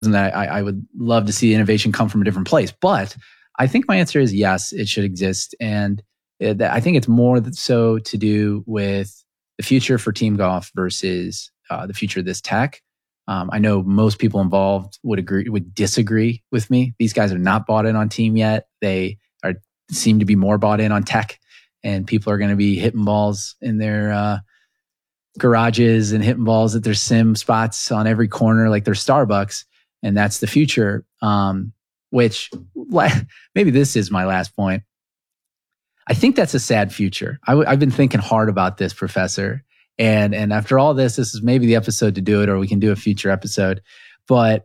that I would love to see innovation come from a different place. But I think my answer is yes, it should exist. And I think it's more so to do with the future for team golf versus the future of this tech. I know most people involved would disagree with me. These guys are not bought in on team yet. They seem to be more bought in on tech, and people are going to be hitting balls in their garages and hitting balls at their sim spots on every corner like they're Starbucks. And that's the future. Which maybe this is my last point. I think that's a sad future. I've been thinking hard about this, Professor. And after all this is maybe the episode to do it, or we can do a future episode. But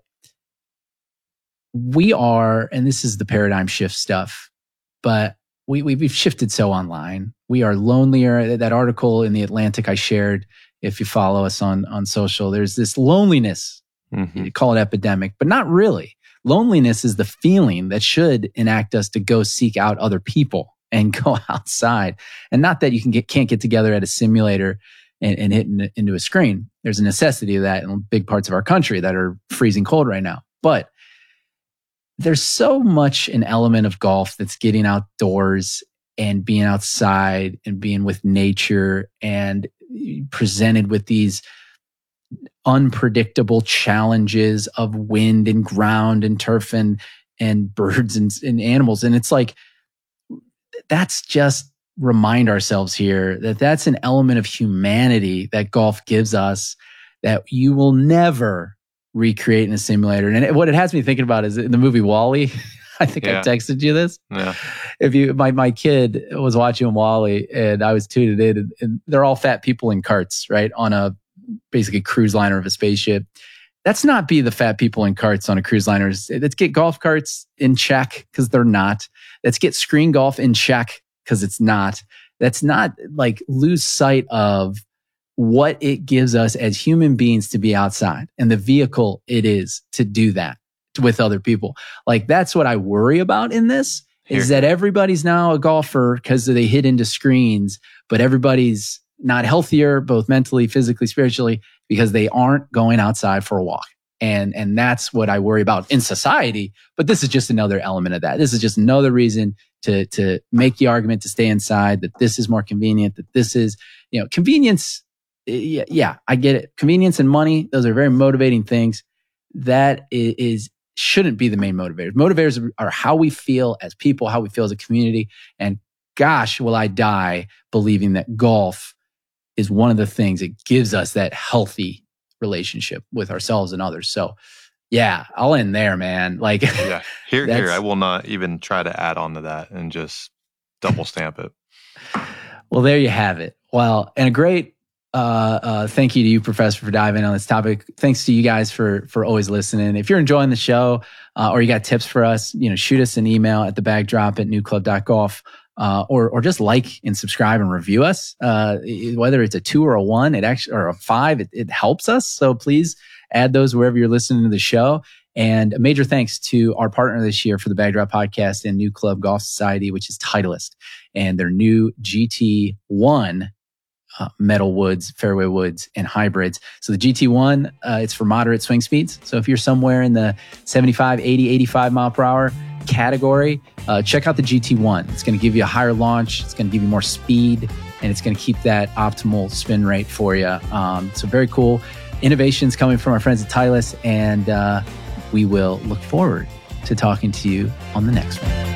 we are, and this is the paradigm shift stuff, but we've shifted so online. We are lonelier. That article in The Atlantic I shared, if you follow us on social, there's this loneliness. You call it epidemic, but not really. Loneliness is the feeling that should enact us to go seek out other people and go outside. And not that you can't get together at a simulator and hit into a screen. There's a necessity of that in big parts of our country that are freezing cold right now. But there's so much an element of golf that's getting outdoors and being outside and being with nature and presented with these unpredictable challenges of wind and ground and turf and birds and animals. And it's like, that's just remind ourselves here that that's an element of humanity that golf gives us that you will never recreate in a simulator. And what it has me thinking about is in the movie WALL-E. I think I texted you this. Yeah. My kid was watching WALL-E and I was tuning in, and they're all fat people in carts, right? On a basically cruise liner of a spaceship. Let's not be the fat people in carts on a cruise liner. Let's get golf carts in check, because they're not. Let's get screen golf in check, because it's not. That's not like lose sight of what it gives us as human beings to be outside and the vehicle it is to do that with other people. Like, that's what I worry about in this, is that everybody's now a golfer because they hit into screens, but everybody's not healthier, both mentally, physically, spiritually, because they aren't going outside for a walk. And that's what I worry about in society. But this is just another element of that. This is just another reason to make the argument to stay inside, that this is more convenient, that this is, convenience. Yeah, I get it. Convenience and money, those are very motivating things. That shouldn't be the main motivators. Motivators are how we feel as people, how we feel as a community. And gosh, will I die believing that golf is one of the things that gives us that healthy relationship with ourselves and others. So yeah, I'll end there, man. Like, yeah, here, I will not even try to add on to that and just double stamp it. Well, there you have it. Well, and a great thank you to you, Professor, for diving on this topic. Thanks to you guys for always listening. If you're enjoying the show or you got tips for us, shoot us an email at thebagdrop@newclub.golf. Or just like and subscribe and review us. Whether it's a 2 or a 1, or a 5, it helps us. So please add those wherever you're listening to the show. And a major thanks to our partner this year for the Bag Drop Podcast and New Club Golf Society, which is Titleist, and their new GT1 metal woods, fairway woods, and hybrids. So the GT1, it's for moderate swing speeds. So if you're somewhere in the 75, 80, 85 mile per hour category, check out the GT1. It's going to give you a higher launch. It's going to give you more speed, and it's going to keep that optimal spin rate for you. So very cool innovations coming from our friends at Titleist, and we will look forward to talking to you on the next one.